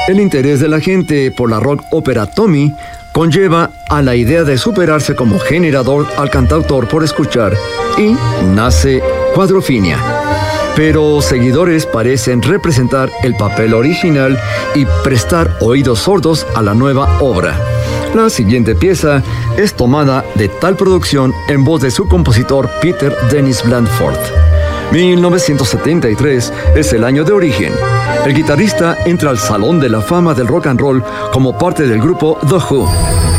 El interés de la gente por la rock ópera Tommy conlleva a la idea de superarse como generador al cantautor por escuchar y nace Quadrophenia. Pero seguidores parecen representar el papel original y prestar oídos sordos a la nueva obra. La siguiente pieza es tomada de tal producción en voz de su compositor Peter Dennis Blandford. 1973 es el año de origen. El guitarrista entra al Salón de la Fama del Rock and Roll como parte del grupo The Who.